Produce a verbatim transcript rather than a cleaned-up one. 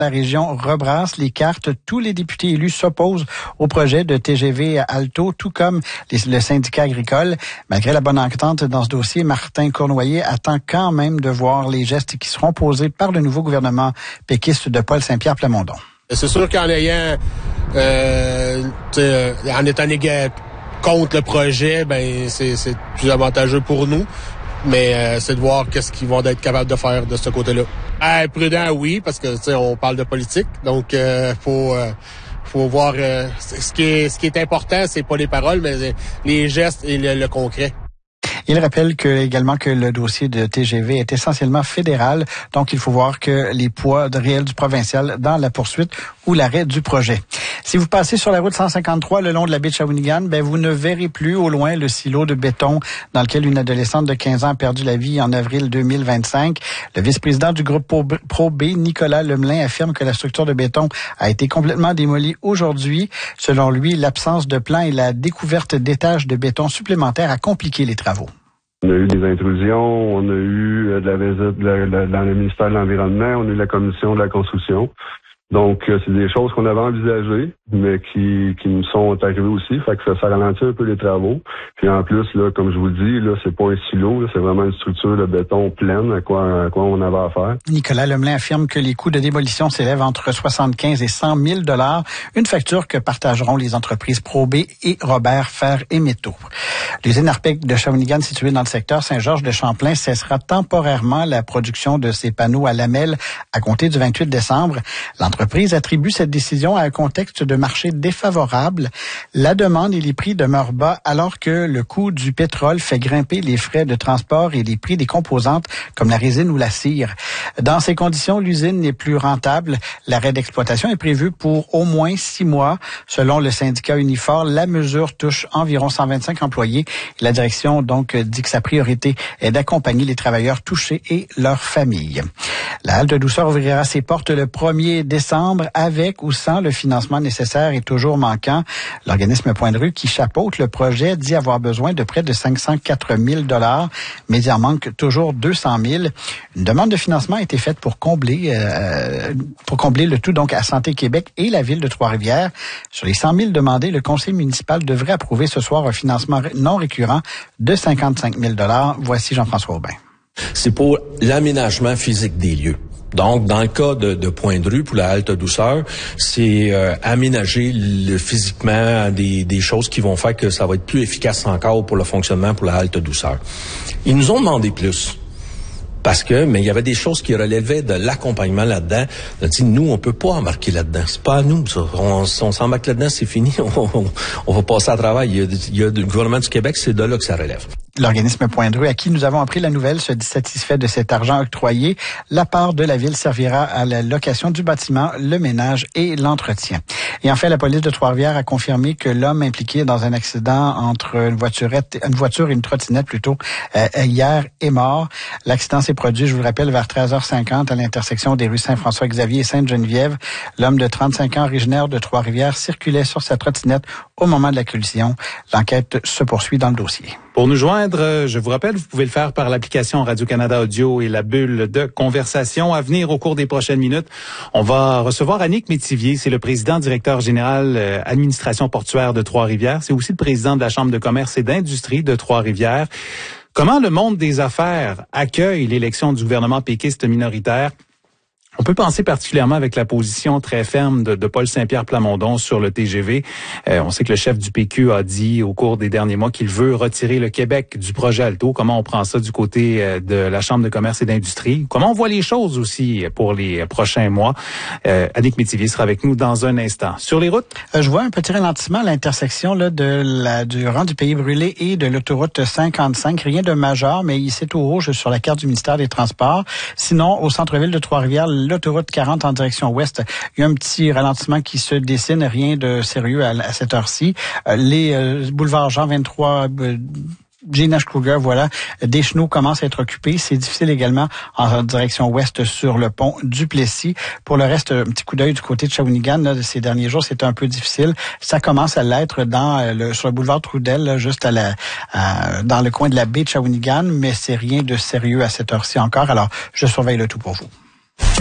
La région rebrasse les cartes. Tous les députés élus s'opposent au projet de T G V Alto, tout comme les, le syndicat agricole. Malgré la bonne entente dans ce dossier, Martin Cournoyer attend quand même de voir les gestes qui seront posés par le nouveau gouvernement péquiste de Paul Saint-Pierre Plamondon. C'est sûr qu'en ayant, euh, en étant négatif contre le projet, ben c'est, c'est plus avantageux pour nous. Mais euh, c'est de voir qu'est-ce qu'ils vont être capables de faire de ce côté-là. Euh, prudent, oui, parce que tu sais, on parle de politique, donc euh, faut euh, faut voir euh, ce qui est ce qui est important, c'est pas les paroles, mais les gestes et le, le concret. Il rappelle que, également que le dossier de T G V est essentiellement fédéral, donc il faut voir que les poids réels du provincial dans la poursuite ou l'arrêt du projet. Si vous passez sur la route cent cinquante-trois le long de la baie de Shawinigan, ben vous ne verrez plus au loin le silo de béton dans lequel une adolescente de quinze ans a perdu la vie en avril deux mille vingt-cinq. Le vice-président du groupe Pro B, Nicolas Lemelin, affirme que la structure de béton a été complètement démolie aujourd'hui. Selon lui, l'absence de plan et la découverte d'étages de béton supplémentaires a compliqué les travaux. On a eu des intrusions, on a eu de la visite de la, de, dans le ministère de l'Environnement, on a eu la commission de la construction. Donc, euh, c'est des choses qu'on avait envisagées, mais qui, qui nous sont arrivées aussi. Fait que ça, ça ralentit un peu les travaux. Puis en plus, là, comme je vous dis, là, c'est pas un silo, là, c'est vraiment une structure de béton pleine à quoi, à quoi on avait affaire. Nicolas Lemelin affirme que les coûts de démolition s'élèvent entre soixante-quinze et cent mille dollars, une facture que partageront les entreprises Pro B et Robert Fer et Métaux. L'usine Arpec de Shawinigan, située dans le secteur Saint-Georges-de-Champlain, cessera temporairement la production de ses panneaux à lamelles à compter du vingt-huit décembre. L'entreprise attribue cette décision à un contexte de marché défavorable. La demande et les prix demeurent bas alors que le coût du pétrole fait grimper les frais de transport et les prix des composantes comme la résine ou la cire. Dans ces conditions, l'usine n'est plus rentable. L'arrêt d'exploitation est prévu pour au moins six mois. Selon le syndicat Unifor, la mesure touche environ cent vingt-cinq employés. La direction donc dit que sa priorité est d'accompagner les travailleurs touchés et leurs familles. La halte douceur ouvrira ses portes le premier décembre avec ou sans le financement nécessaire et toujours manquant. L'organisme Point de Rue qui chapeaute le projet dit avoir besoin de près de cinq cent quatre mille dollars, mais il en manque toujours deux cent mille. Une demande de financement a été faite pour combler euh, pour combler le tout donc à Santé Québec et la ville de Trois-Rivières. Sur les cent mille demandés, le conseil municipal devrait approuver ce soir un financement non récurrent de cinquante-cinq mille dollars. Voici Jean-François Aubin. C'est pour l'aménagement physique des lieux. Donc, dans le cas de, de Point de Rue pour la halte douceur, c'est euh, aménager le, physiquement des, des choses qui vont faire que ça va être plus efficace encore pour le fonctionnement pour la halte douceur. Ils nous ont demandé plus. Parce que, mais il y avait des choses qui relevaient de l'accompagnement là-dedans. On a dit, nous, on peut pas embarquer là-dedans. C'est pas à nous, ça. On, si on s'embarque là-dedans, c'est fini. On, on, on va passer à travail. Il y a, il y a le gouvernement du Québec, c'est de là que ça relève. L'organisme Point de Rue, à qui nous avons appris la nouvelle, se dit satisfait de cet argent octroyé. La part de la ville servira à la location du bâtiment, le ménage et l'entretien. Et enfin, la police de Trois-Rivières a confirmé que l'homme impliqué dans un accident entre une voiturette, une voiture et une trottinette plutôt, euh, hier est mort. L'accident s'est produit, je vous le rappelle, vers treize heures cinquante à l'intersection des rues Saint-François-Xavier et Sainte-Geneviève. L'homme de trente-cinq ans, originaire de Trois-Rivières, circulait sur sa trottinette au moment de la collision. L'enquête se poursuit dans le dossier. Pour nous joindre, je vous rappelle, vous pouvez le faire par l'application Radio-Canada Audio et la bulle de conversation. À venir au cours des prochaines minutes, on va recevoir Annick Métivier. C'est le président directeur général euh, administration portuaire de Trois-Rivières. C'est aussi le président de la Chambre de commerce et d'industrie de Trois-Rivières. Comment le monde des affaires accueille l'élection du gouvernement péquiste minoritaire? On peut penser particulièrement avec la position très ferme de, de Paul Saint-Pierre Plamondon sur le T G V. Euh, on sait que le chef du P Q a dit au cours des derniers mois qu'il veut retirer le Québec du projet Alto. Comment on prend ça du côté euh, de la Chambre de commerce et d'industrie? Comment on voit les choses aussi pour les prochains mois? Euh, Annick Métivier sera avec nous dans un instant. Sur les routes? Euh, je vois un petit ralentissement à l'intersection là de la du rang du Pays brûlé et de l'autoroute cinquante-cinq. Rien de majeur, mais c'est au rouge sur la carte du ministère des Transports. Sinon, au centre-ville de Trois-Rivières, l'autoroute quarante en direction ouest, il y a un petit ralentissement qui se dessine, rien de sérieux à, à cette heure-ci. Euh, les euh, boulevards Jean vingt-trois, euh, Gene H. Kruger, voilà, des chenaux commencent à être occupés. C'est difficile également en direction ouest sur le pont du Plessis. Pour le reste, un petit coup d'œil du côté de Shawinigan, là, ces derniers jours, c'était un peu difficile. Ça commence à l'être dans le, sur le boulevard Trudel, là, juste à la, à, dans le coin de la baie de Shawinigan, mais c'est rien de sérieux à cette heure-ci encore. Alors, je surveille le tout pour vous.